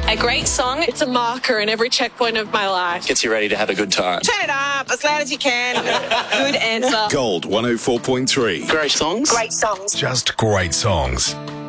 A great song. It's a marker in every checkpoint of my life. Gets you ready to have a good time. Turn it up as loud as you can. Good answer. Gold 104.3. Great songs. Great songs. Just great songs.